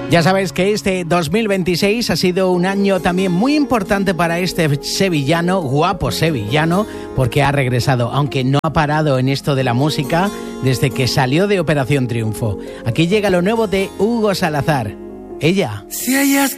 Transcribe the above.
Ya sabes que este 2026 ha sido un año también muy importante para este sevillano, guapo sevillano, porque ha regresado, aunque no ha parado en esto de la música desde que salió de Operación Triunfo. Aquí llega lo nuevo de Hugo Salazar. Ella. Si ella